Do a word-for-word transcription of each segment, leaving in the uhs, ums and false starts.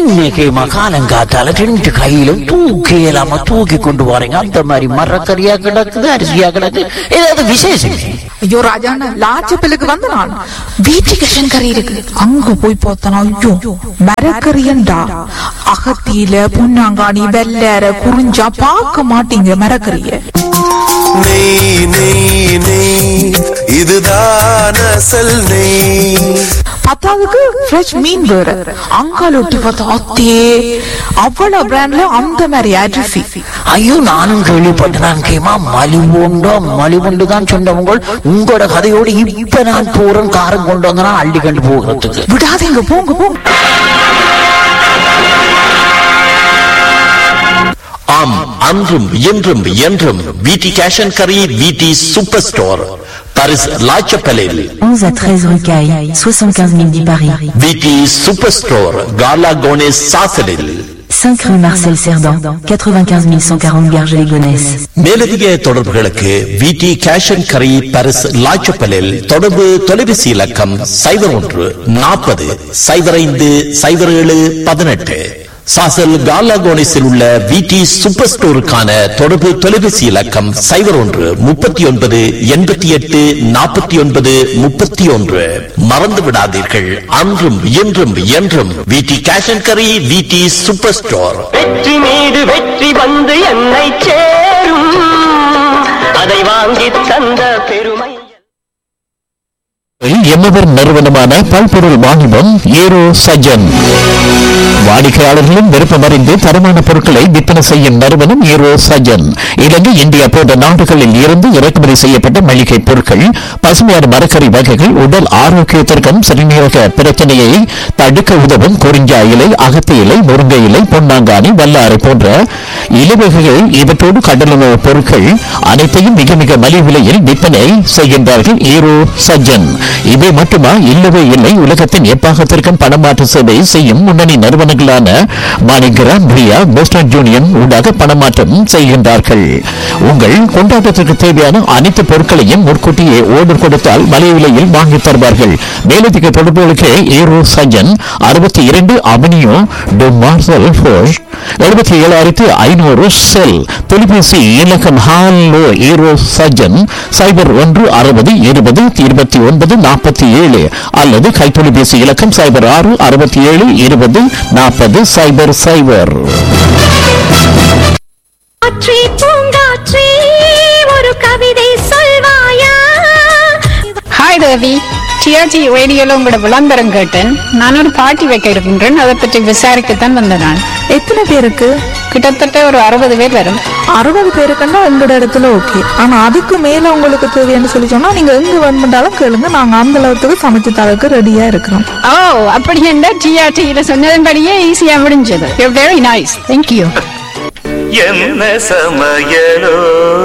இன்னைக்கு மகாலங்காத்தால ரெண்டு கையிலும் தூக்கி இல்லாம தூக்கி கொண்டு போறீங்க அந்த மாதிரி மரக்கறியா கிடக்குது, அரிசியா கிடக்கு, ஏதாவது விசேஷம்? ஐயோ ராஜாண்ணா, லாச்சப்பிலுக்கு வந்து நான் வீட்டுக்கு கறி இருக்கு, அங்க போய் பார்த்தனா ஐயோ மரக்கறியண்டா. அகத்தியில புண்ணாங்காணி வெள்ளற குறிஞ்சா பார்க்க மாட்டீங்க மரக்கறிய. நெய் நெய் நெய் இதுதான் அசல் நெய். பத்தாவதுக்கு ஃப்ரெஷ் மீன் வேற, அங்கால ஒட்டி பார்த்தா அத்தே அவ்வளவு பிராண்ட்ல அந்த மாதிரி அரிசி. ஐயோ நானும் கேள்விப்பட்டேன். கேமா மலிவுண்டோ மலிவுண்டு தான் சொன்னவங்க. உங்களோட கதையோடு இப்ப நான் போறேன், காரம் கொண்டு வந்தனா அள்ளி கண்டு போகிறதுக்கு. விடாதீங்க, போங்க போங்க. ஆம், அன்றும் இன்றும் என்றும் விடி கேஷ் அண்ட் கரி, விடி சூப்பர் ஸ்டோர், பாரிஸ் லாச்சப்பலில் onze à treize rue Caille, soixante-quinze mille dix Paris. விடி சூப்பர் ஸ்டோர், கார்லா கோனேஸ் சாசலில் cinq rue Marcel Cerdan, quatre-vingt-quinze mille cent quarante Garges-les-Gonesse. மேலதிக தொடர்புகளுக்கு விடி கேஷ் அண்ட் கரி, பாரிஸ் லாச்சப்பலில் தொடர்பு தொலைபேசி இலக்கம் சைபர் ஒன்று நாற்பது சைபர் ஐந்து சைபர் ஏழு பதினெட்டு. சாசல் காலாகோனிஸில் உள்ள விடி சூப்பர் ஸ்டோருக்கான தொடர்பு தொலைபேசி இலக்கம் சைபர் ஒன்று முப்பத்தி ஒன்பது எண்பத்தி எட்டு நாற்பத்தி ஒன்பது முப்பத்தி ஒன்று. மறந்து விடாதீர்கள், அன்றும் இன்றும் என்றும் விடி கேஷ் அண்ட் கரி, விடி சூப்பர் ஸ்டோர். வெற்றி மீது வெற்றி வந்து என்னை சேரும், அதை வாங்கி தந்த பெருமை. எம்மவர் நிறுவனமான பல்பொருள் வாணிபம் ஏரோ சஜன். வாடிக்கையாளர்களும் விருப்பமறிந்து தரமான பொருட்களை விற்பனை செய்யும் நிறுவனம் ஏரோ சஜன். இலங்கை, இந்தியா போன்ற நாடுகளில் இருந்து இறக்குமதி செய்யப்பட்ட மளிகை பொருட்கள், பசுமையான மரக்கறி வகைகள், உடல் ஆரோக்கியத்திற்கும் சிறுநீரக பிரச்சனையை தடுக்க உதவும் குறிஞ்சா இலை, அகத்தி இலை, முருங்கை இலை, பொன்னாங்கானி, வல்லாறு போன்ற இலைவகைகள், இவற்றோடு கடலுணவு பொருட்கள் அனைத்தையும் மிக மிக மலிவு விலையில் விற்பனை செய்கின்றார்கள் ஏரோ சஜன். இவை மட்டுமா? இல்லவே இல்லை. உலகத்தின் எப்பாகத்திற்கும் பணமாற்று சேவை செய்யும் முன்னணி நிறுவனங்களான மாணிகிராம், பிரியா, வெஸ்டர்ன் யூனியன் ஊடாக பணமாற்றம் செய்கின்றார்கள். உங்கள் கொண்டாட்டத்திற்கு தேவையான அனைத்து பொருட்களையும் முன்கூட்டியே ஓர்டர் கொடுத்தால் மலிவு விலையில் வாங்கி தருவார்கள். மேலதிக தொடர்புகளுக்கு ஏரோ சஜன் அறுபத்தி இரண்டு அவனியோ டு மார்சல் ஃபோஷ், எழுபத்தி ஏழாயிரத்தி ஐநூறு செல். தொலைபேசி இலக்கம் ஹாலோ ஏரோ சஜன் சைபர் ஒன்று அறுபது இருபது இருபத்தி ஒன்பது நாற்பத்தி ஏழு அல்லது கைத்தொலைபேசி இலக்கம் சைபர் ஆறு அறுபத்தி ஏழு இருபது நாற்பது சைபர் சைபர். ஒரு கவிதை சொல்வாயா? ஹாய் தேவி, டிஆர்ஜி ரேடியோல உங்களோட விளம்பரம் கேட்டேன். நான் ஒரு பார்ட்டி வைக்க இருக்கின்றேன், அதை பற்றி விசாரிக்கத்தான் வந்தேன். நான் எத்தனை பேருக்கு? கிட்டத்தட்ட ஒரு அறுபது பேர் வரும். அறுபது பேருக்குன்னா உங்களோட இடத்துல ஓகே. ஆனா அதுக்கு மேல உங்களுக்கு தேவைன்னு சொல்லி சொன்னா நீங்க எங்க வேணுமென்றாலும் கேளுங்க, நாங்க அந்த அளவுக்கு சமைச்சு தரக்கு ரெடியா இருக்கிறோம். ஓ, அப்படி என்ன? டிஆர்டியில சொன்னதன்படியே ஈஸியா முடிஞ்சது. Very nice, thank you. என்ன சமையலோ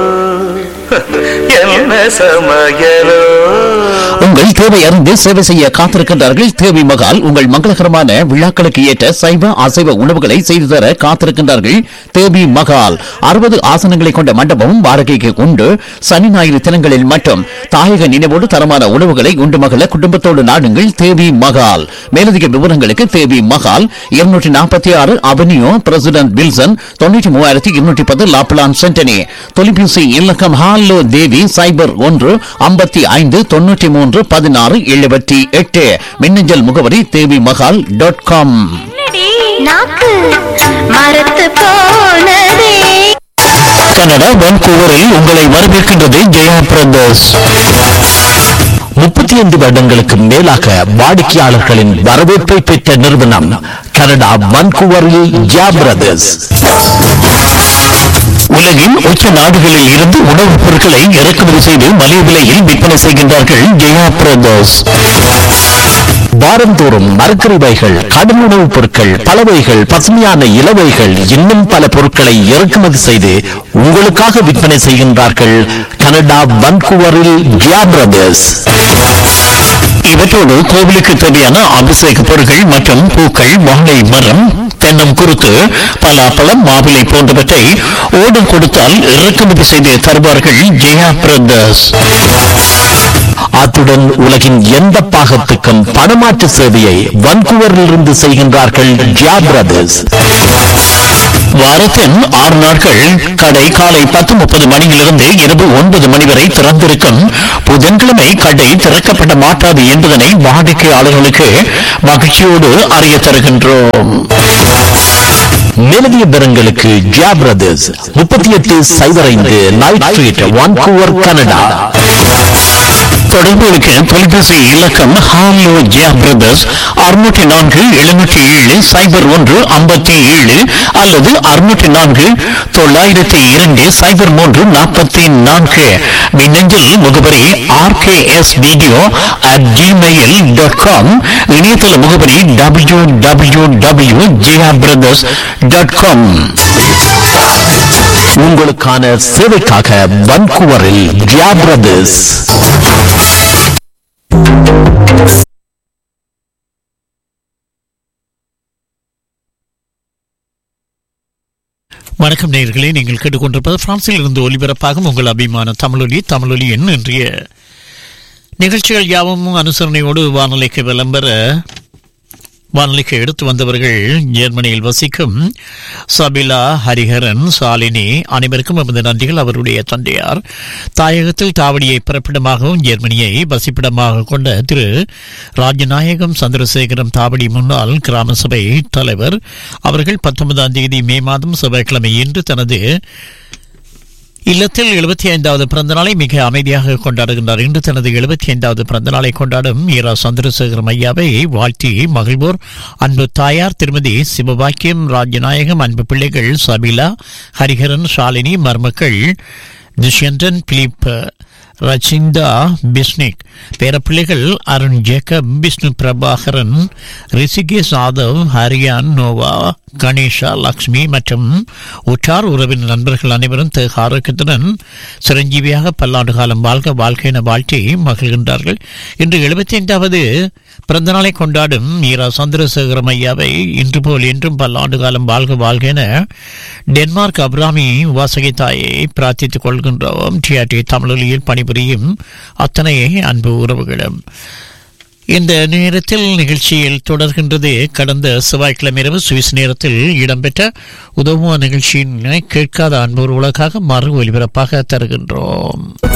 என்ன சமையலோ. உங்கள் தேவை அறிந்து சேவை செய்ய காத்திருக்கின்றார்கள் தேவி மகால். உங்கள் மங்களகரமான விழாக்களுக்கு ஏற்ற சைவ அசைவ உணவுகளை செய்து தர காத்திருக்கின்றார்கள் தேவி மகால். அறுபது ஆசனங்களை கொண்ட மண்டபமும் வாடகைக்கு உண்டு. சனி ஞாயிறு தினங்களில் மட்டும் தாயக நினைவோடு தரமான உணவுகளை உண்டு மகள குடும்பத்தோடு நாடுங்கள் தேவி மகால். மேலதிக விவரங்களுக்கு தேவி மகால் இருநூற்றி நாற்பத்தி ஆறு அவென்யூ பிரசிடென்ட் வில்சன், தொண்ணூற்றி மூவாயிரத்தி இருநூற்றி பத்து லாப்லான் சென்டனி. தொலைபேசி இலக்கம் ஹாலோ தேவி சைபர் ஒன்று ஐம்பத்தி ஐந்து தொண்ணூற்றி மூன்று பதினாறு எழுபத்தி எட்டு. மின்னஞ்சல் முகவரி தேவி மகால் டாட் காம். கனடா வான்கூவரில் உங்களை வரவேற்கின்றது ஜெயா பிரதர்ஸ். முப்பத்தி ஐந்து வருடங்களுக்கு மேலாக வாடிக்கையாளர்களின் வரவேற்பை பெற்ற நிறுவனம் கனடா வான்கூவரில் ஜெயா பிரதர்ஸ். உலகின் உச்ச நாடுகளில் இருந்து உணவுப் பொருட்களை இறக்குமதி செய்து மலிவு விலையில் விற்பனை செய்கின்றார்கள் ஜெயா பிரதர்ஸ். வாரந்தோறும் மரக்கறிவைகள், கடும் உணவுப் பொருட்கள், பலவைகள், பசுமையான இலவைகள், இன்னும் பல பொருட்களை இறக்குமதி செய்து உங்களுக்காக விற்பனை செய்கின்றார்கள் கனடா வான்கூவரில் ஜெயா பிரதர்ஸ். இவற்றோடு கோவிலுக்கு தேவையான அபிஷேக பொருட்கள் மற்றும் பூக்கள், வாழை மரம், தென்னம் குருத்து, பலாப்பழம், மாவிலை போன்றவற்றை ஓர்டர் கொடுத்தால் இறக்குமதி செய்து தருவார்கள் ஜெயா பிரதர்ஸ். அத்துடன் உலகின் எந்த பாகத்துக்கும் பணமாற்று சேவையை வன்கூவரிலிருந்து செய்கின்றார்கள் ஜியா பிரதர்ஸ். வாரத்தின் ஆறு நாட்கள் கடை காலை பத்து முப்பது மணியிலிருந்து இரவு ஒன்பது மணி வரை திறந்திருக்கும். புதன்கிழமை கடை திறக்கப்பட மாட்டாது என்பதனை வாடிக்கையாளர்களுக்கு மகிழ்ச்சியோடு அறிய தருகின்றோம். மேலதிக பெறங்களுக்கு ஜியா பிரதர்ஸ் முப்பத்தி எட்டு சைபர் ஐந்து நைட் ஸ்ட்ரீட் வான்கூவர் கனடா. தொடர்புகளுக்கு தொலைபேசி இலக்கம் ஹாலோ ஜியா பிரதர்ஸ் அறுநூற்றி நான்கு எழுநூற்றி ஏழு சைபர் ஒன்று ஐம்பத்தி ஏழு அல்லது அறுநூற்றி நான்கு தொள்ளாயிரத்தி இரண்டு சைபர் மூன்று நாற்பத்தி நான்கு. மின்னஞ்சல் முகவரி R K S video at Gmail dot com. இணையதள முகவரி டபிள்யூ டபிள்யூ டபிள்யூ ஜியா பிரதர்ஸ் டாட் காம். உங்களுக்கான சேவைக்காக வன்கூவரில் ஜியா பிரதர்ஸ். வணக்கம் நேயர்களே, நீங்கள் கேட்டுக்கொண்டிருப்பது பிரான்சில் இருந்து ஒலிபரப்பாகும் உங்கள் அபிமான தமிழொலி தமிழொலியின் இன்றைய நிகழ்ச்சிகள் யாவும் அனுசரணையோடு வானொலிக்கு விளம்பர வானொலிக்கு எடுத்து வந்தவர்கள் ஜெர்மனியில் வசிக்கும் சபிலா, ஹரிஹரன், சாலினி அனைவருக்கும் எமது நன்றிகள். அவருடைய தந்தையார் தாயகத்தில் தாவடியை பிறப்பிடமாகவும் ஜெர்மனியை வசிப்பிடமாக கொண்ட திரு ராஜநாயகம் சந்திரசேகரம் தாவடி முன்னாள் கிராம சபை தலைவர் அவர்கள் பத்தொன்பதாம் தேதி மே மாதம் செவ்வாய்க்கிழமை இன்று தனது இல்லத்தில் எழுபத்தி ஐந்தாவது பிறந்த நாளை மிக அமைதியாக கொண்டாடுகின்றார். இன்று தனது எழுபத்தி ஐந்தாவது பிறந்த நாளை கொண்டாடும் ஈரா சந்திரசேகரம் ஐயாவை வாழ்த்தி மகிழ்வோர் அன்பு தாயார் திருமதி சிவபாக்கியம் ராஜநாயகம், அன்பு பிள்ளைகள் சபிலா, ஹரிஹரன், ஷாலினி, மருமக்கள் துஷ்யந்தன், பிலிப், ரச்சிந்தா, பிஸ்னிக், பேரப்பிள்ளைகள் அருண் ஜேக்கப், விஷ்ணு பிரபாகரன், ரிஷிகேஷ் ஆதவ், ஹரியான், நோவா, கணேஷா, லக்ஷ்மி மற்றும் உற்றார் உறவின் நண்பர்கள் அனைவரும் தேக ஆரோக்கியத்துடன் சிரஞ்சீவியாக பல்லாண்டு காலம் வாழ்க வாழ்க்கை என வாழ்த்தி மகிழ்கின்றார்கள். இன்று எழுபத்தி ஐந்தாவது பிறந்த நாளை கொண்டாடும் ஈரா சந்திரசேகரம் ஐயாவை இன்று போல் என்றும் பல்லாண்டு காலம் வாழ்க வாழ்க என டென்மார்க் அப்ராமி வாசகி தாயை பிரார்த்தித்துக் கொள்கின்றோம். டிஆர்டி தமிழொலியில் பணிபுரியும் அத்தனை அன்பு உறவுகளும். இந்த நேரத்தில் நிகழ்ச்சியில் தொடர்கின்றது கடந்த செவ்வாய்க்கிழமை இரவு சுவிஸ் நேரத்தில் இடம்பெற்ற உதவுமா நிகழ்ச்சியினை கேட்காத அன்புறவுகளுக்காக மறு ஒலிபரப்பாக தருகின்றோம்.